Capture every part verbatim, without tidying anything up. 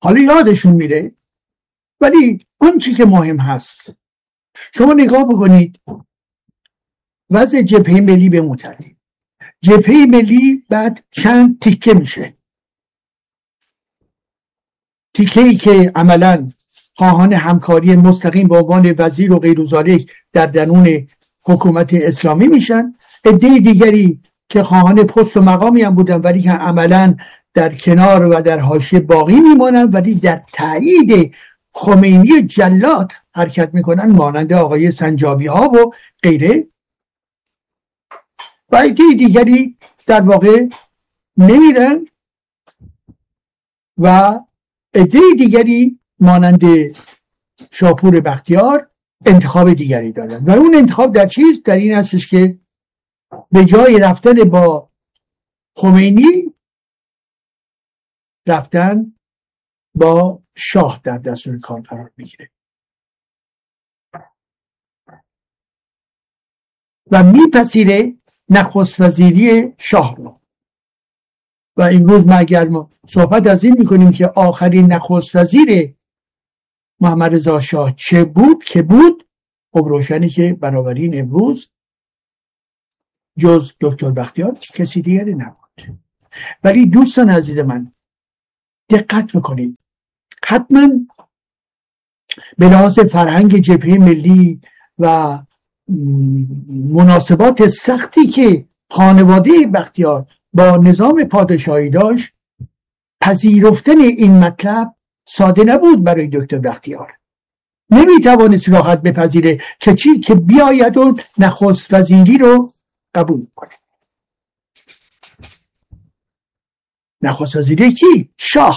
حالا یادشون میره. ولی اون چی که مهم هست، شما نگاه بکنید وضع جبهه ملی به مترتیب. جبهه ملی بعد چند تیکه میشه. تیکه ای که عملاً خواهان همکاری مستقیم با عنوان وزیر و غیر و ذالک در درون حکومت اسلامی میشن. عده دیگری که خواهان پست و مقامی هم بودن ولی که عملاً در کنار و در حاشیه باقی میمانن، ولی در تایید خمینی جلاد حرکت میکنن، مانند آقای سنجابی ها و غیره. و عده دیگری در واقع نمیرن و عده دیگری مانند شاپور بختیار انتخاب دیگری دارن. و اون انتخاب در چیز؟ در این هستش که به جای رفتن با خمینی رفتن با شاه در دستور کار قرار میگیره و میپذیره نخست وزیری شاه رو. و امروز ما اگر ما صحبت از این میکنیم که آخرین نخست وزیر محمد رضا شاه چه بود که بود، خب روشنی که بنابراین امروز جز دکتر بختیار کسی دیگری نبود. ولی دوستان عزیز من دقت بکنید، حتما به لحاظ فرهنگ جبهه ملی و مناسبات سختی که خانواده بختیار با نظام پادشاهی داشت، پذیرفتن این مطلب ساده نبود برای دکتر بختیار. نمیتوانست راحت بپذیره که چی که بیاید و نخست وزیری رو قبول کنه. نخست وزیری کی؟ شاه.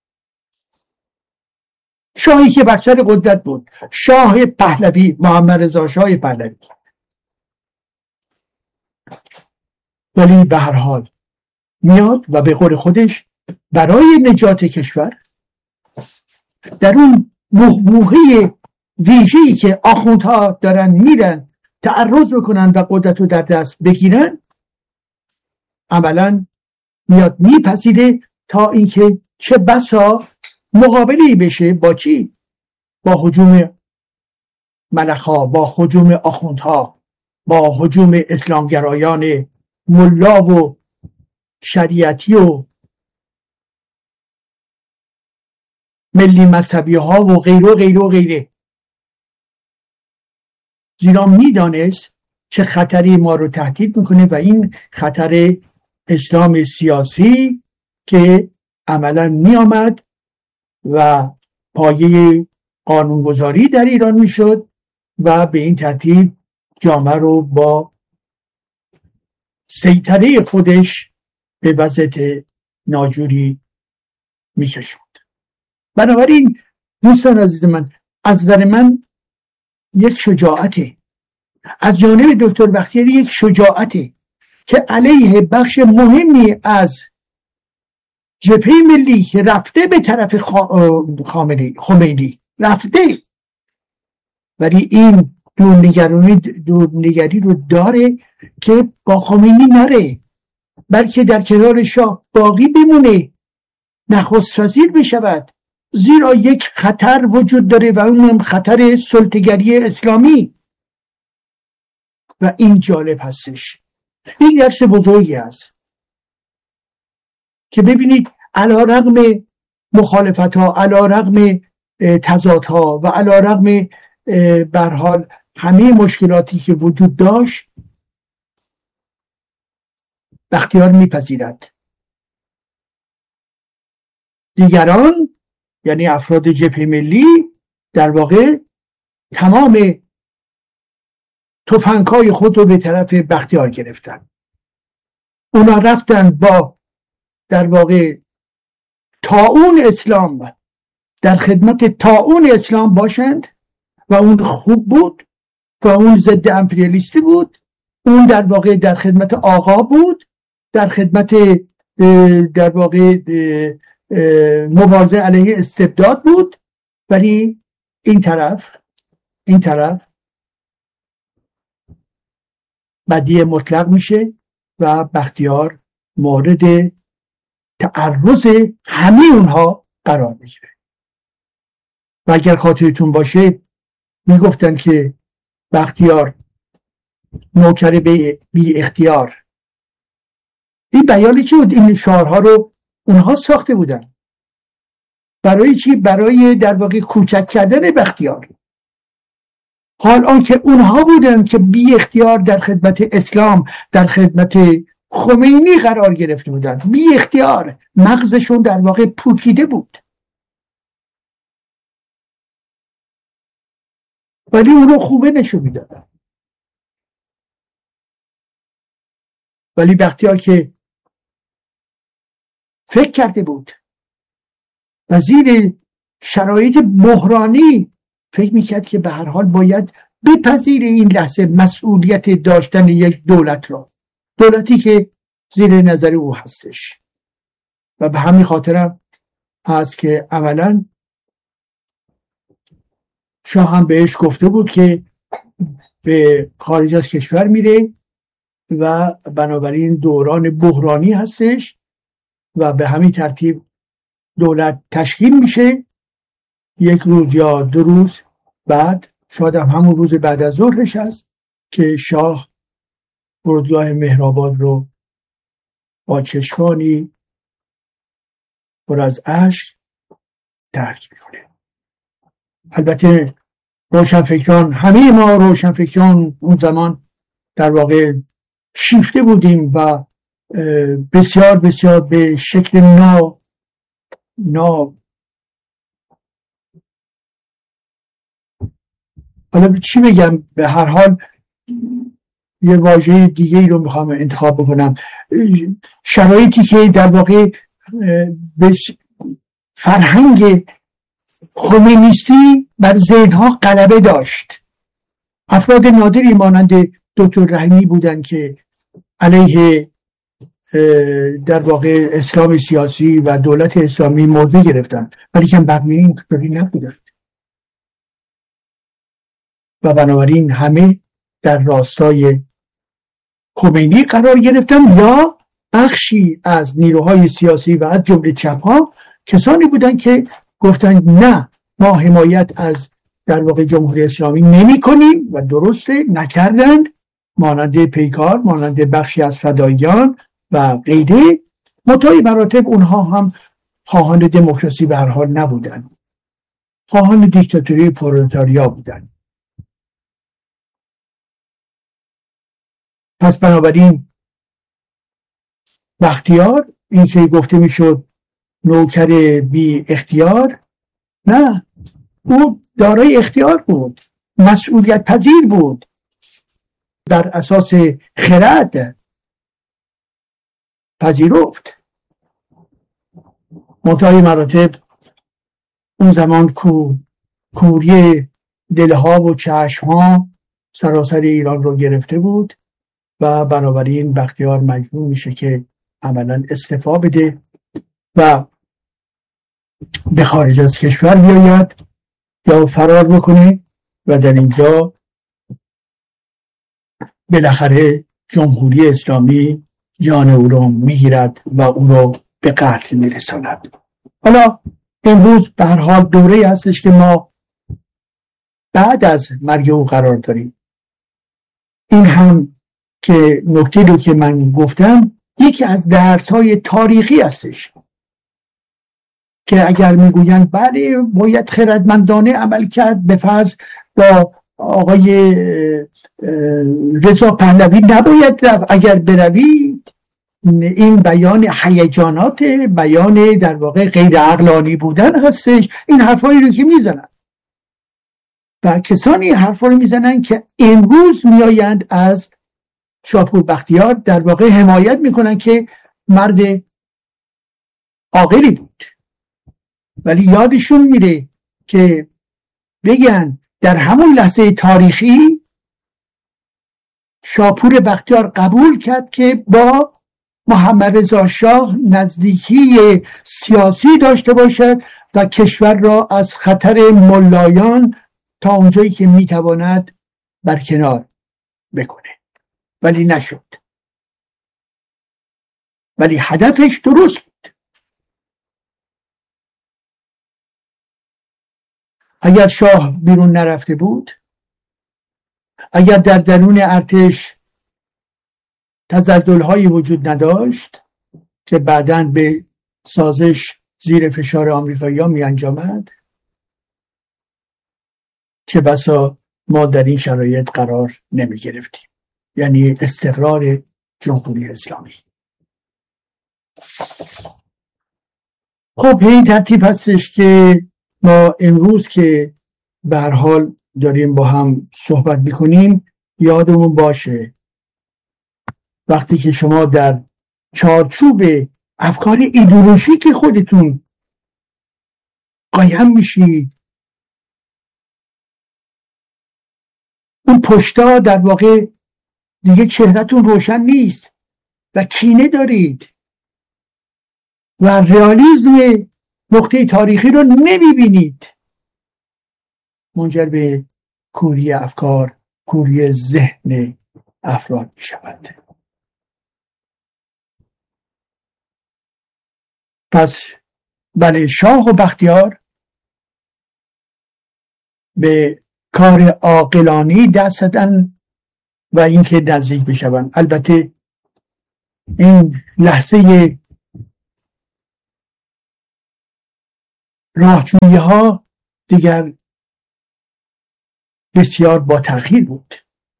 شاهی که بر سر قدرت بود، شاه پهلوی، محمد رضا شاه پهلوی. ولی به هر حال میاد و به قول خودش برای نجات کشور در اون بوهبوهه ویژه‌ای که آخوندها دارن میرن تعرض بکنن و قدرت رو در دست بگیرن، عملاً میاد میپذیره تا اینکه چه بسا مقابلی بشه با چی؟ با هجوم ملخ‌ها، با هجوم آخوندها، با هجوم اسلامگرایان ملا و شریعتی و ملی مذهبی ها و غیره و غیره و غیره. زیرا میدانست چه خطری ما رو تهدید میکنه و این خطر اسلام سیاسی که عملا میامد و پایه قانونگذاری در ایران میشد و به این ترتیب جامعه رو با سیطره خودش به وضعیت ناجوری میکشوند. بنابراین دوستان عزیز من، از نظر من یک شجاعته از جانب دکتر بختیاری، یک شجاعته که علیه بخش مهمی از جبهه ملی که رفته به طرف خامنه‌ای خمینی رفته، ولی این دورنگری دورنگری رو داره که با خمینی نره، بلکه در کنار شاه باقی بمونه، نخست وزیر بشود، زیرا یک خطر وجود داره و اون خطر سلطه‌گری اسلامی. و این جالب هستش، این درس بزرگی است که ببینید علی رغم مخالفت ها، علی رغم تضاد ها و علی رغم به هر حال همه مشکلاتی که وجود داشت، بختیار میپذیرد دیگران، یعنی افراد جبهه ملی، در واقع تمام تفنگ‌های خود رو به طرف بختیار گرفتن. اونا رفتن با در واقع طاعون اسلام در خدمت طاعون اسلام باشند و اون خوب بود و اون ضد امپریالیستی بود، اون در واقع در خدمت آقا بود، در خدمت در واقع مبارزه علیه استبداد بود. ولی این طرف این طرف بدی مطلق میشه و بختیار مورد تعرض همه اونها قرار میگیره. و اگر خاطرتون باشه میگفتن که بختیار نوکر بی اختیار. این بیان چی بود؟ این شعارها رو اونها ساخته بودن. برای چی؟ برای در واقع کوچک کردن بختیار. حال آن که اونها بودن که بی اختیار در خدمت اسلام، در خدمت خمینی قرار گرفته بودن. بی اختیار، مغزشون در واقع پوکیده بود، ولی اون رو خوبه نشون میدادن. ولی بختیار که فکر کرده بود و زیر شرایط بحرانی فکر میکرد که به هر حال باید بپذیر این لحظه مسئولیت داشتن یک دولت را، دولتی که زیر نظر او هستش. و به همین خاطرم هست که اولا شاه هم بهش گفته بود که به خارج از کشور میره و بنابراین دوران بحرانی هستش و به همین ترتیب دولت تشکیل میشه. یک روز یا دو روز بعد، شاید هم همون روز بعد از ظهرش هست که شاه فرودگاه مهرآباد رو با چشمانی پر از اشک ترک میکنه. البته روشنفکران، همه ما روشنفکران اون زمان در واقع شیفته بودیم و بسیار بسیار به شکل نا نا حالا چی بگم، به هر حال یه واژه دیگه ای رو میخوام انتخاب بکنم. شرایطی که در واقع به فرهنگ خمینیستی بر ذهنها غلبه داشت. افراد نادری مانند دکتر رحیمی بودن که علیه در واقع اسلام سیاسی و دولت اسلامی موضع گرفتن، ولی که بقیه اینطوری نبودن و بنابراین همه در راستای خمینی قرار گرفتن یا بخشی از نیروهای سیاسی و از جمله چپ‌ها کسانی بودن که گفتن نه، ما حمایت از در واقع جمهوری اسلامی نمی کنیم و درسته نکردند، مانند پیکار، مانند بخشی از فداییان و غیره. متای مراتب اونها هم خواهان دموکراسی به هر حال نبودن، خواهان دیکتاتوری پرولتاریا بودن. پس بنابراین بختیار، این که گفته میشد نوکر بی اختیار، نه، او دارای اختیار بود، مسئولیت پذیر بود، در اساس خرد پذیرفت. منتهای مراتب اون زمان کو کوری دلها و چشمها سراسر ایران رو گرفته بود و بنابراین بختیار مجبور میشه که عملا استعفا بده و به خارج از کشور بیاید یا فرار بکنه و در اینجا بالاخره جمهوری اسلامی جان او رو میگیرد و او رو به قتل میرساند. حالا امروز به هر حال دوره هستش که ما بعد از مرگ او قرار داریم. این هم که نکته رو که من گفتم یکی از درس‌های تاریخی هستش که اگر میگویند بله باید خردمندانه عمل کرد، به فرض با آقای رضا پهلوی نباید رفت، اگر بروید این بیان هیجانات، بیان در واقع غیر عقلانی بودن هستش. این حرفایی رو که میزنن و کسانی حرفا رو میزنن که امروز میآیند از شاپور بختیار در واقع حمایت میکنن که مرد عاقلی بود، ولی یادشون میره که بگن در همون لحظه تاریخی شاپور بختیار قبول کرد که با محمد رضا شاه نزدیکی سیاسی داشته باشد و کشور را از خطر ملایان تا اونجایی که میتواند برکنار بکنه، ولی نشد. ولی هدفش درست بود. اگر شاه بیرون نرفته بود، اگر در درون ارتش تزلزل‌هایی وجود نداشت که بعداً به سازش زیر فشار آمریکایی‌ها می انجامد، چه بسا ما در این شرایط قرار نمی گرفتیم. یعنی استقرار جمهوری اسلامی. خب این ترتیب هستش که ما امروز که به هر حال داریم با هم صحبت میکنیم یادمون باشه وقتی که شما در چارچوب افکار ایدئولوژیک خودتون قایم میشید، اون پشتا در واقع دیگه چهرهتون روشن نیست و کینه دارید و رئالیسم نقطه تاریخی رو نمیبینید، منجر به کوری افکار، کوری ذهن افراد میشود. پس بله، شاه و بختیار به کار عاقلانه دست زدن و اینکه نزدیک بشوند. البته این لحظه راهجویی ها دیگر بسیار با تأخیر بود.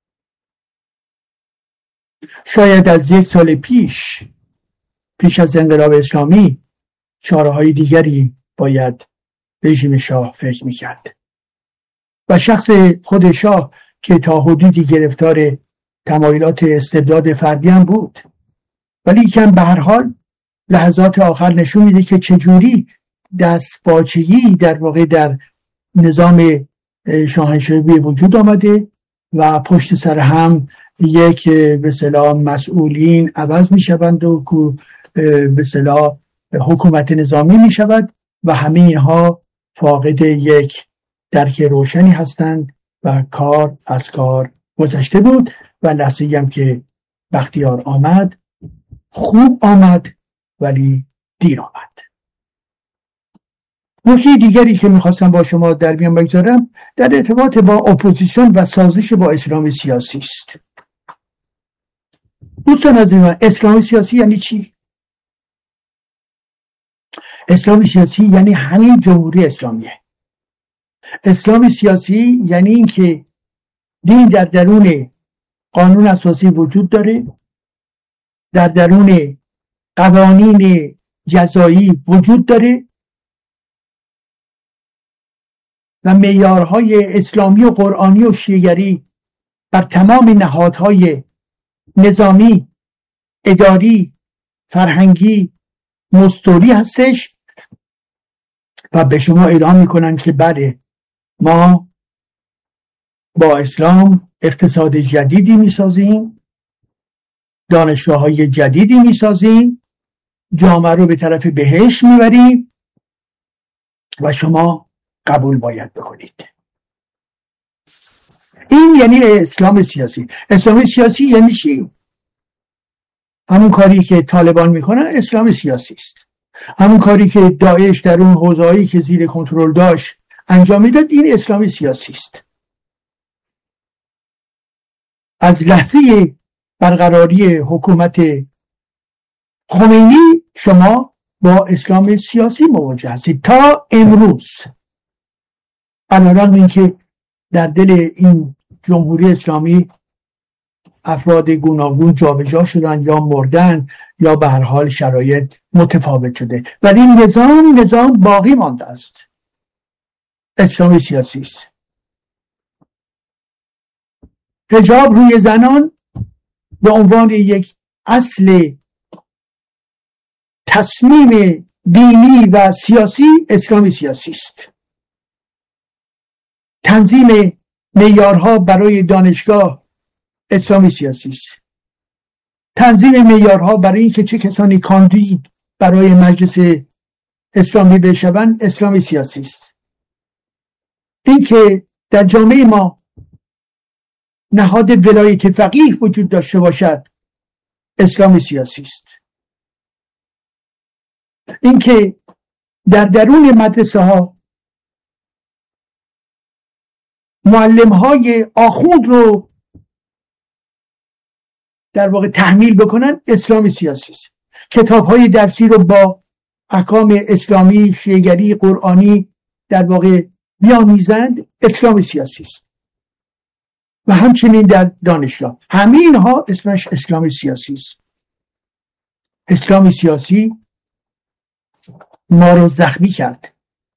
شاید از یک سال پیش پیش از انقلاب اسلامی چاره‌های دیگری باید رژیم شاه فکر میکرد و شخص خود شاه که تا حدودی گرفتار تمایلات استبداد فردی هم بود، ولی کم به هر حال لحظات آخر نشون میده که چجوری دستپاچگی در واقع در نظام شاهنشاهی به وجود آمده و پشت سر هم یک به اصطلاح مسئولین عوض میشوند و به اصطلاح حکومت نظامی میشود و همه اینها فاقد یک درک روشنی هستند و کار از کار گذشته بود و لحظه‌ای هم که بختیار آمد خوب آمد ولی دیر آمد. نکته دیگری که میخواستم با شما در میان بگذارم در ارتباط با اپوزیسیون و سازش با اسلام سیاسی است. دوستان عزیز، اسلام سیاسی یعنی چی؟ اسلام سیاسی یعنی همین جمهوری اسلامیه. اسلام سیاسی یعنی این که دین در درون قانون اساسی وجود داره، در درون قوانین جزایی وجود داره و معیارهای اسلامی و قرآنی و شیعه‌گری بر تمام نهادهای نظامی، اداری، فرهنگی مستولی هستش و به شما اعلام میکنن که بله، ما با اسلام اقتصاد جدیدی میسازیم، دانشگاه‌های جدیدی میسازیم، جامعه رو به طرف بهشت میبریم و شما قبول باید بکنید. این یعنی اسلام سیاسی. اسلام سیاسی یعنی چی؟ همون کاری که طالبان میکنن اسلام سیاسی است. همون کاری که داعش در اون حوزه‌ای که زیر کنترل داشت انجام میداد، این اسلام سیاسی است. از لحظه برقراری حکومت خمینی شما با اسلام سیاسی مواجه هستید تا امروز. علیرغم اینکه در دل این جمهوری اسلامی افراد گوناگون جابجا شدن یا مردن یا به هر حال شرایط متفاوت شده، ولی این نظام نظام باقی مانده است. اسلام سیاسی است. حجاب روی زنان به عنوان یک اصل تصمیم دینی و سیاسی اسلام سیاسی است. تنظیم معیارها برای دانشگاه اسلام سیاسی است. تنظیم معیارها برای اینکه چه کسانی کاندید برای مجلس اسلامی بشوند اسلام سیاسی است. اینکه در جامعه ما نهاد ولایت فقیه وجود داشته باشد اسلام سیاسی است. اینکه در درون مدرسه ها معلم های آخوند رو در واقع تحمیل بکنن اسلام سیاسی است. کتاب های درسی رو با احکام اسلامی، شیعه‌گری، قرآنی در واقع بیامیزند، اسلام سیاسی است. و همچنین در دانشگاه همه اینها اسمش اسلام سیاسی است. اسلام سیاسی ما رو زخمی کرد،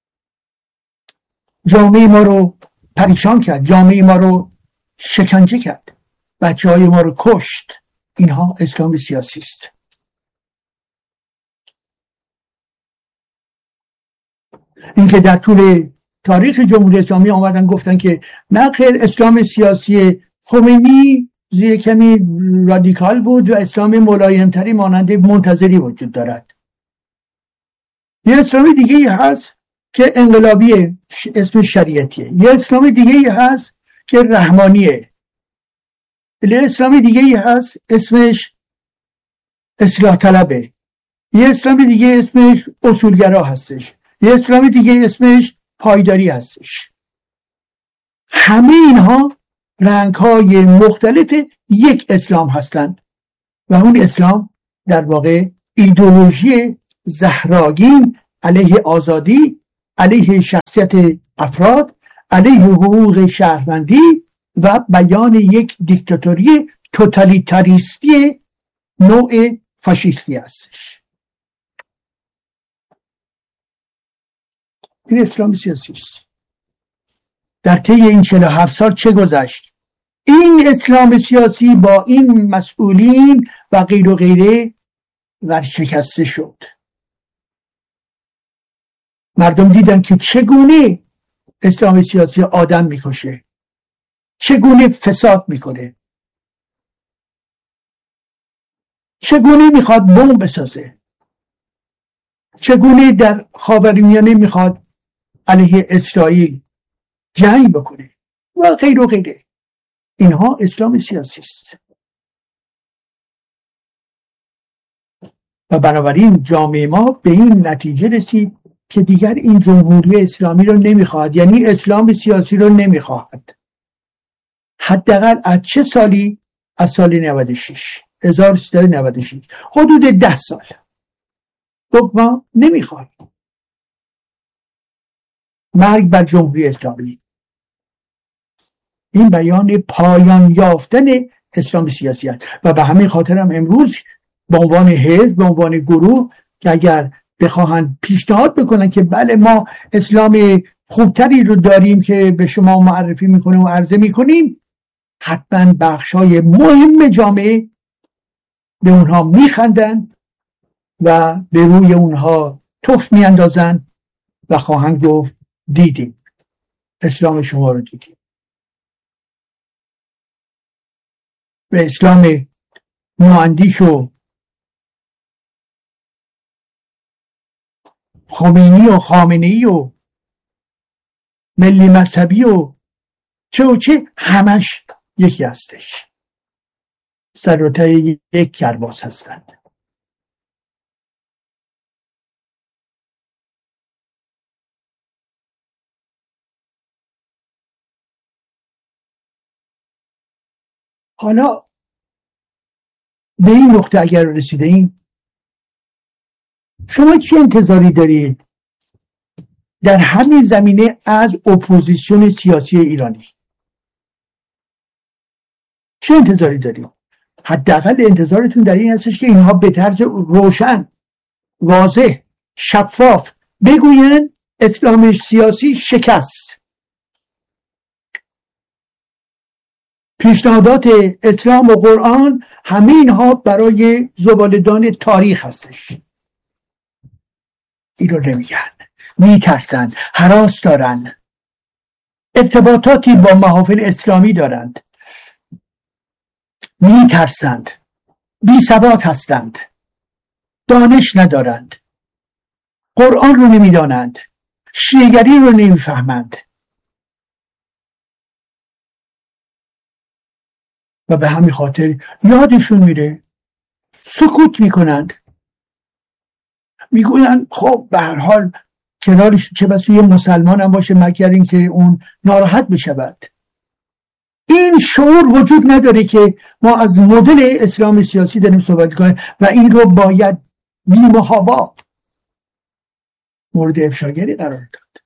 جامعه ما رو پریشان کرد، جامعه ما رو شکنجه کرد، بچه های ما رو کشت. اینها اسلام سیاسی است. اینکه در طول تاریخ جمهوری اسلامی آمدن گفتن که نه خیر، اسلام سیاسی خمینی زیر کمی رادیکال بود و اسلام ملایمتری مانند منتظری وجود دارد. یه اسلامی دیگه هست که انقلابیه، اسم شریعتیه. یه اسلامی دیگه هست که رحمانیه. یه اسلامی دیگه هست اسمش اصلاح طلبه. یه اسلامی دیگه اسمش اصولگرا هستش. یه اسلامی دیگه اسمش پایداری هستش. همه اینها رنگ‌های مختلف یک اسلام هستند و اون اسلام در واقع ایدئولوژی زهراگین علیه آزادی، علیه شخصیت افراد، علیه حقوق شهروندی و بیان یک دیکتاتوری توتالیتاریستی نوع فاشیستی هستش. این اسلام سیاسی است. در طی این چهل و هفت سال چه گذشت؟ این اسلام سیاسی با این مسئولین و غیر و غیره ورشکسته شد. مردم دیدن که چگونه اسلام سیاسی آدم میکشه، چگونه فساد میکنه، چگونه میخواد بمب بسازه، چگونه در خاورمیانه میخواد علیه اسرائیل جنگ بکنه و غیر و غیره. اینها اسلام سیاسی است. و بنابراین جامعه ما به این نتیجه رسید که دیگر این جمهوری اسلامی رو نمیخواهد، یعنی اسلام سیاسی رو نمیخواهد. حداقل از چه سالی؟ از سال نود و شش هزار و سیصد و نود و شش، حدود ده سال. گفت ما نمیخواهیم. مرگ بر جمهوری اسلامی. این بیان پایان یافتن اسلام سیاسی است و به همین خاطر هم امروز به عنوان حزب، به عنوان گروه که اگر بخواهند پیشنهاد بکنن که بله ما اسلام خوبتری رو داریم که به شما معرفی میکنیم و عرضه میکنیم، حتما بخشای مهم جامعه به اونها میخندن و به روی اونها تف میاندازن و خواهند گفت دیدیم، اسلام شما رو دیدیم. به اسلام نواندیش و خمینی و خامنه‌ای و ملی مذهبی و چه و چه همش یکی هستش، سر و ته یک کرباس هستند. حالا به این نقطه اگر رسیده ایم، شما چه انتظاری دارید در همین زمینه از اپوزیسیون سیاسی ایرانی؟ چه انتظاری دارید؟ حداقل انتظارتون در این هستش که اینها به طرز روشن، واضح، شفاف بگوین اسلام سیاسی شکست. پیشنهادات اسلام و قرآن همه اینها برای زباله‌دان تاریخ هستش. این رو نمیگن، میترسن، هراس دارن، ارتباطاتی با محافل اسلامی دارند، میترسند، بی ثبات هستند، دانش ندارند، قرآن رو نمیدانند، شیعه‌گری رو نمیفهمند و به همین خاطر یادشون میره، سکوت میکنند، میگویند خب به هر حال کنارش چه بسا یه مسلمان هم باشه مگر اینکه اون ناراحت بشود. این شعور وجود نداره که ما از مدل اسلام سیاسی داریم صحبت کنیم و این رو باید بی‌محابا مورد افشاگری قرار داد.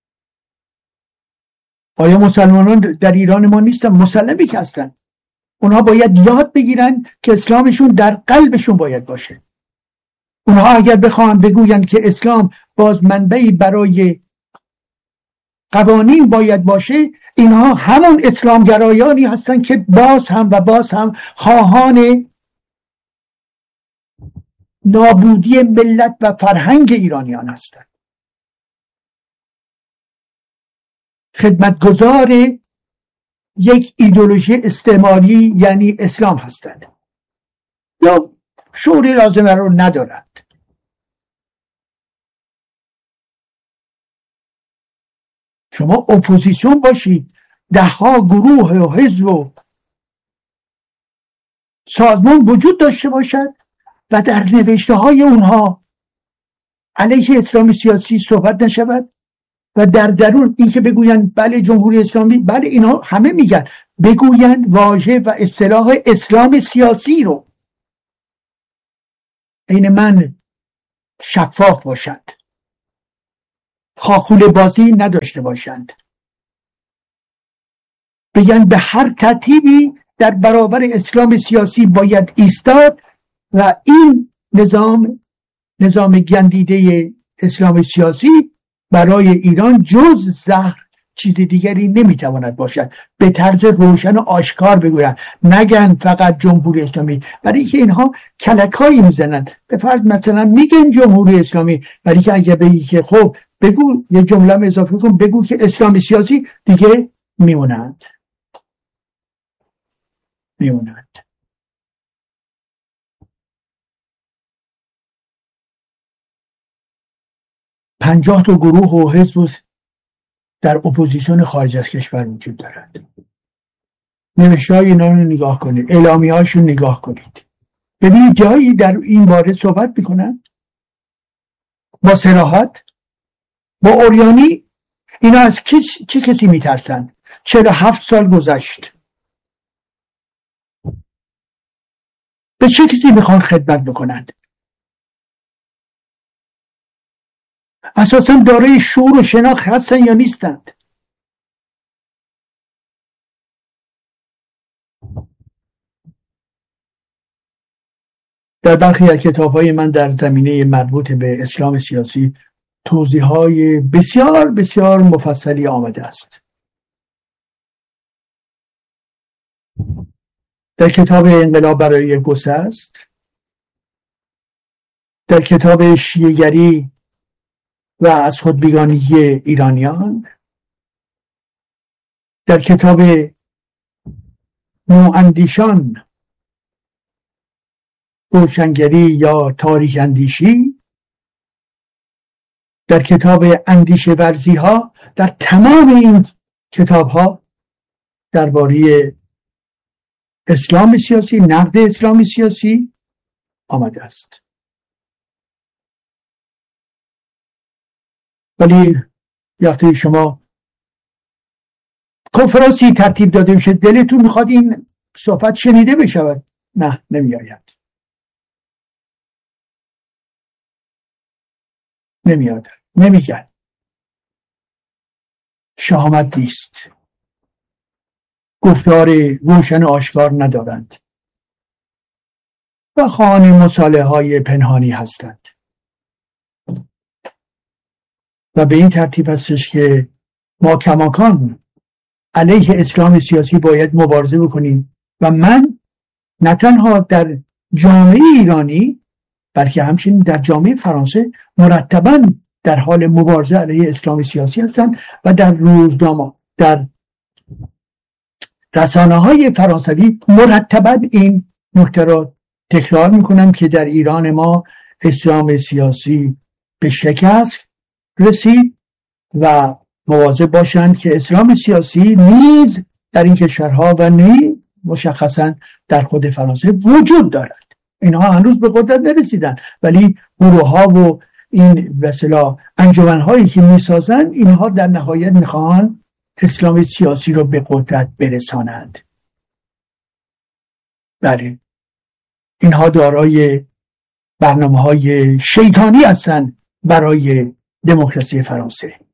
آیا مسلمانان در ایران ما نیستن؟ مسلمی که هستن. اونها باید یاد بگیرن که اسلامشون در قلبشون باید باشه. اونها اگر بخوان بگوین که اسلام باز منبعی برای قوانین باید باشه، اینها همون اسلامگرایانی هستن که باز هم و باز هم خواهان نابودی ملت و فرهنگ ایرانیان هستند. خدمتگزار یک ایدئولوژی استعماری یعنی اسلام هستند یا شعوری لازمه رو ندارند. شما اپوزیسیون باشید، ده ها گروه و حزب و سازمان وجود داشته باشد و در نوشته های اونها علیه اسلام سیاسی صحبت نشود و در درون این که بگوین بله جمهوری اسلامی، بله اینا همه میگن، بگوین واژه و اصطلاح اسلام سیاسی رو عین من شفاف باشد، خاخول بازی نداشته باشند، بگن به هر ترتیبی در برابر اسلام سیاسی باید ایستاد و این نظام نظام گندیده اسلام سیاسی برای ایران جز زهر چیز دیگری نمیتواند باشد. به طرز روشن و آشکار بگویند، نگن فقط جمهوری اسلامی، برای اینکه اینها کلکایی میزنن. به فرض مثلا میگن جمهوری اسلامی، برای که اگه بگی که خب بگو یه جمله اضافه کن، بگو که اسلام سیاسی، دیگه میمونند میمونند پنجاه تا گروه و حزب در اپوزیسیون خارج از کشور وجود دارد. نوشته های اینا رو نگاه کنید، اعلامیه هاشون نگاه کنید، ببینید جایی در این باره صحبت میکنن با صراحت، با عریانی. اینا از چه, چه کسی میترسن؟ چهل و هفت سال گذشت، به چه کسی میخوان خدمت بکنند؟ اساساً دارای شعور و شناخت هستن یا نیستند؟ در برخی از کتاب‌های من در زمینه مربوط به اسلام سیاسی توضیح‌های بسیار بسیار مفصلی آمده است. در کتاب انقلاب برای گسست، در کتاب شیعه‌گری و از خودبیگانی ایرانیان، در کتاب نواندیشان روشنگری یا تاریخ اندیشی، در کتاب اندیشه ورزی ها، در تمام این کتاب ها درباره اسلام سیاسی، نقد اسلام سیاسی آمده است. ولی وقتی شما کنفرانسی ترتیب داده میشه، دلتون میخواد این صحبت شنیده بشود، نه نمی آید نمیاد نمیگن، شهامت نیست، گفتار روشن و آشکار ندارند و خواهان مصالحه های پنهانی هستند. و به این ترتیب هستش که ما کماکان علیه اسلام سیاسی باید مبارزه بکنیم و من نه تنها در جامعه ایرانی بلکه همچنین در جامعه فرانسه مرتباً در حال مبارزه علیه اسلام سیاسی هستن و در روزنامه در رسانه های فرانسوی مرتباً این نکته را تکرار میکنم که در ایران ما اسلام سیاسی به شکست رسید و مواظب باشند که اسلام سیاسی نیز در این کشورها و نیز مشخصا در خود فرانسه وجود دارد. اینها هنوز به قدرت نرسیدن، ولی گروه ها و این به اصطلاح انجمن هایی که میسازن، اینها در نهایت میخوان اسلام سیاسی رو به قدرت برساند. بله، اینها دارای برنامه‌های شیطانی هستند برای دموکراسی فرانسه.